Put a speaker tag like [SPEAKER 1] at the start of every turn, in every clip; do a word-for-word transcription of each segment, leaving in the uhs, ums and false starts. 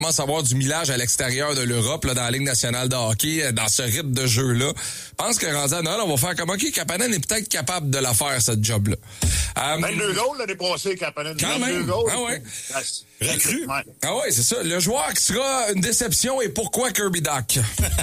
[SPEAKER 1] commence à avoir du millage à l'extérieur de l'Europe, là, dans la Ligue nationale de hockey, dans ce rythme de jeu-là. Je pense que rendu à Noël, on va faire comme, OK, Kapanen est peut-être capable de la faire, cette job-là.
[SPEAKER 2] Um, vingt-deux goals l'année passée, Kapanen.
[SPEAKER 1] Quand même.
[SPEAKER 2] Goals,
[SPEAKER 1] ah ouais.
[SPEAKER 3] Recru.
[SPEAKER 2] Ouais.
[SPEAKER 1] Ah ouais, c'est ça. Le joueur qui sera une déception et pourquoi Kirby Dach?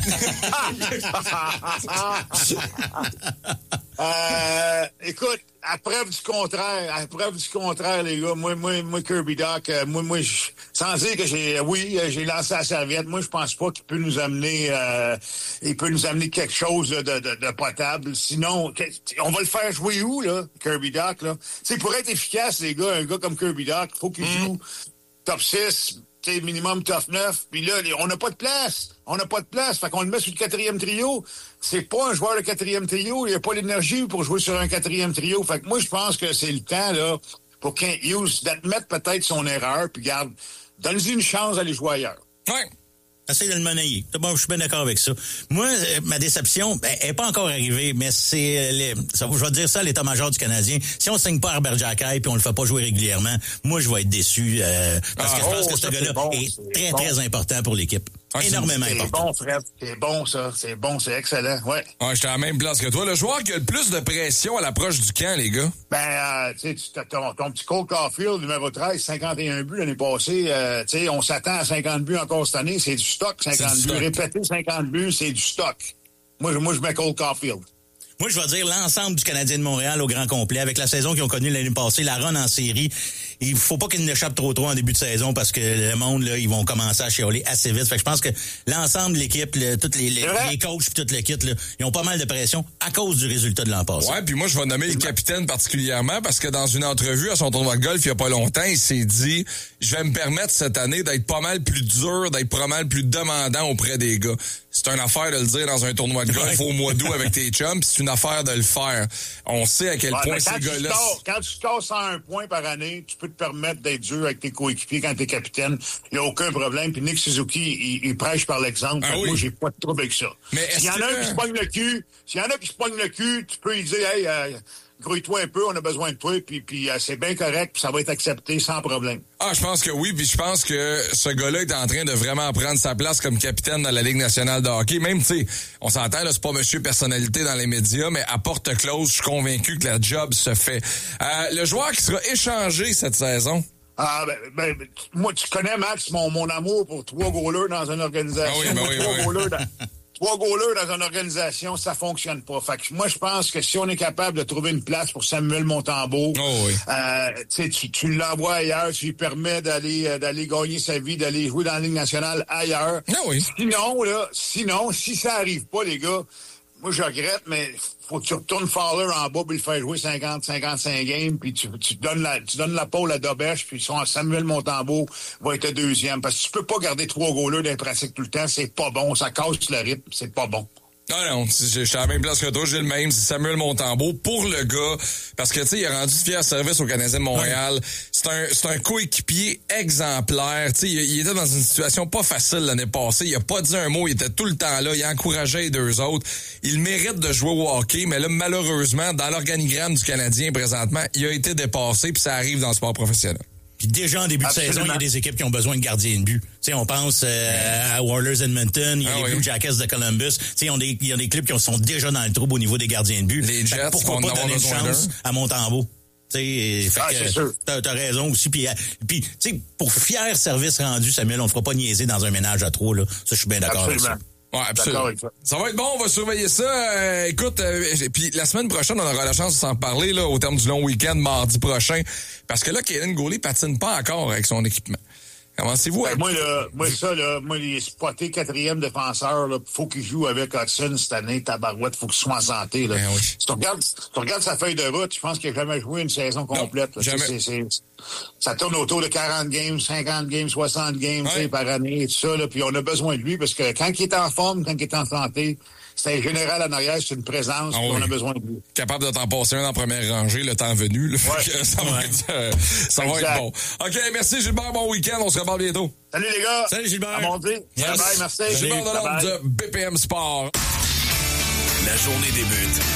[SPEAKER 2] euh, écoute, à preuve du contraire, à preuve du contraire, les gars, moi, moi, moi, Kirby Dach, euh, moi, moi, je, sans dire que j'ai, oui, j'ai lancé la serviette, moi, je pense pas qu'il peut nous amener, euh, il peut nous amener quelque chose de, de, de potable. Sinon, on va le faire jouer où, là, Kirby Dach, là? Tu sais, pour être efficace, les gars, un gars comme Kirby Dach, il faut qu'il mm. joue top six, t'sais, minimum top neuf, puis là, on n'a pas de place. On n'a pas de place. Fait qu'on le met sur le quatrième trio. C'est pas un joueur de quatrième trio. Il n'y a pas l'énergie pour jouer sur un quatrième trio. Fait que moi, je pense que c'est le temps, là, pour Kent Hughes d'admettre peut-être son erreur, puis garde, donne-lui une chance d'aller jouer ailleurs.
[SPEAKER 1] Ouais.
[SPEAKER 3] Essaye de le monnayer. Bon, je suis bien d'accord avec ça. Moi, euh, ma déception, elle n'est pas encore arrivée, mais c'est, euh, les, ça, je vais dire ça, l'état-major du Canadien. Si on ne signe pas Herbert Giacchai puis on le fait pas jouer régulièrement, moi, je vais être déçu euh, parce ah, que je pense oh, que ce gars-là bon, est, est très, bon. très important pour l'équipe. Ah, énormément
[SPEAKER 2] c'est
[SPEAKER 3] important.
[SPEAKER 2] C'est bon, Fred. C'est bon, ça. C'est bon, c'est excellent. Ouais.
[SPEAKER 1] Ah, j'étais à la même place que toi. Le joueur qui a le plus de pression à l'approche du camp, les gars.
[SPEAKER 2] Ben, euh, tu sais, ton, ton petit Cole Caulfield, numéro treize, cinquante et un buts l'année passée. Euh, tu sais, on s'attend à cinquante buts encore cette année. C'est du stock, cinquante buts. Répéter cinquante buts, c'est du stock. Moi, moi je mets Cole Caulfield.
[SPEAKER 3] Moi, je vais dire l'ensemble du Canadien de Montréal au grand complet, avec la saison qu'ils ont connue l'année passée, la run en série. Il faut pas qu'ils n'échappent trop trop en début de saison parce que le monde, là, ils vont commencer à chialer assez vite. Fait que je pense que l'ensemble de l'équipe, le, toutes les, les, les coachs puis toute l'équipe, là, ils ont pas mal de pression à cause du résultat de l'an passé.
[SPEAKER 1] Ouais, puis moi, je vais nommer le capitaine particulièrement parce que dans une entrevue à son tournoi de golf il y a pas longtemps, il s'est dit, je vais me permettre cette année d'être pas mal plus dur, d'être pas mal plus demandant auprès des gars. C'est une affaire de le dire dans un tournoi de golf au mois d'août avec tes chums, c'est une affaire de le faire. On sait à quel ouais, point ces gars-là...
[SPEAKER 2] Scores, quand tu scores cent un points par année, tu peux te permettre d'être dur avec tes coéquipiers quand t'es capitaine. Il n'y a aucun problème. Puis Nick Suzuki, il, il prêche par l'exemple. Ah oui. Moi, j'ai pas de trouble avec ça.
[SPEAKER 1] Mais
[SPEAKER 2] s'il y en a un qui se pogne le cul, s'il y en a qui se pogne le cul, tu peux lui dire, hey, euh, grouille-toi un peu, on a besoin de toi, puis, puis euh, c'est bien correct, puis ça va être accepté sans problème.
[SPEAKER 1] Ah, je pense que oui, puis je pense que ce gars-là est en train de vraiment prendre sa place comme capitaine dans la Ligue nationale de hockey. Même, tu sais, on s'entend, là, c'est pas monsieur personnalité dans les médias, mais à porte close, je suis convaincu que la job se fait. Euh, le joueur qui sera échangé cette saison...
[SPEAKER 2] Ah, ben, ben, moi, tu connais, Max, mon, mon amour pour trois goalers dans une organisation.
[SPEAKER 1] Ah oui, ben oui,
[SPEAKER 2] trois
[SPEAKER 1] oui.
[SPEAKER 2] goalers dans... Trois goalers dans une organisation, ça fonctionne pas. Fait que moi, je pense que si on est capable de trouver une place pour Samuel Montembeault,
[SPEAKER 1] oh oui.
[SPEAKER 2] euh, tu, tu l'envoies ailleurs, tu lui permets d'aller euh, d'aller gagner sa vie, d'aller jouer dans la Ligue nationale ailleurs.
[SPEAKER 1] Oh oui.
[SPEAKER 2] Sinon, là, sinon, si ça arrive pas, les gars, moi, je regrette, mais faut que tu retournes Fowler en bas puis le faire jouer cinquante, cinquante-cinq games, puis tu, tu donnes la, tu donnes la pôle à Dobèche, puis son Samuel Montembeault va être deuxième. Parce que tu peux pas garder trois goalers dans les pratiques tout le temps, c'est pas bon, ça casse le rythme, c'est pas bon.
[SPEAKER 1] Non, non, je suis à la même place que toi, j'ai le même, c'est Samuel Montembeault pour le gars, parce que, tu sais, il a rendu de fier service au Canadien de Montréal. Ouais. C'est un, c'est un coéquipier exemplaire, tu sais, il, il était dans une situation pas facile l'année passée, il a pas dit un mot, il était tout le temps là, il a encouragé les deux autres. Il mérite de jouer au hockey, mais là, malheureusement, dans l'organigramme du Canadien présentement, il a été dépassé, puis ça arrive dans le sport professionnel.
[SPEAKER 3] Puis déjà en début Absolument. de saison, il y a des équipes qui ont besoin de gardiens de but. Tu sais, on pense euh, à Oilers Edmonton, il y a ah les oui. Blue Jackets de Columbus. Tu sais, il y a des clubs qui sont déjà dans le trouble au niveau des gardiens de but.
[SPEAKER 1] Les Jets,
[SPEAKER 3] pourquoi pas donner une chance d'un? à Montembeault? Tu sais, fait
[SPEAKER 2] ah,
[SPEAKER 3] que t'as, t'as raison aussi. Puis, puis tu sais, pour fier service rendu, Samuel, on ne fera pas niaiser dans un ménage à trois. Là. Ça, je suis bien d'accord
[SPEAKER 2] Absolument.
[SPEAKER 3] avec ça.
[SPEAKER 1] Ouais, absolument. Ça. ça va être bon, on va surveiller ça. Euh, écoute, euh, puis la semaine prochaine, on aura la chance de s'en parler là, au terme du long week-end, mardi prochain. Parce que là, Kaden Goulet patine pas encore avec son équipement. Commencez-vous
[SPEAKER 2] ben, à... Moi, là, moi, ça, là, moi, les spotés quatrième défenseur, là, faut qu'il joue avec Hudson cette année, tabarouette, faut qu'il soit en santé, là.
[SPEAKER 1] Ben oui.
[SPEAKER 2] Si tu regardes, si tu regardes sa feuille de route, je pense qu'il n'a jamais joué une saison complète,
[SPEAKER 1] non,
[SPEAKER 2] là.
[SPEAKER 1] Jamais.
[SPEAKER 2] C'est, c'est, ça tourne autour de quarante games, cinquante games, soixante games, ouais. tu sais, par année, et tout ça, là. Puis on a besoin de lui parce que quand il est en forme, quand il est en santé, c'est un général en arrière, c'est une présence, ah oui. on a besoin de lui.
[SPEAKER 1] Capable de t'en passer un en première rangée, le temps venu. Là,
[SPEAKER 2] ouais.
[SPEAKER 1] Ça, va,
[SPEAKER 2] ouais.
[SPEAKER 1] être, euh, ça va être bon. OK, merci Gilbert, bon week-end, on se reparle bientôt.
[SPEAKER 2] Salut les gars.
[SPEAKER 3] Salut Gilbert.
[SPEAKER 2] À mon Dieu.
[SPEAKER 1] Yes.
[SPEAKER 2] Bye bye, merci.
[SPEAKER 1] Gilbert Delorme de B P M Sport.
[SPEAKER 4] La journée débute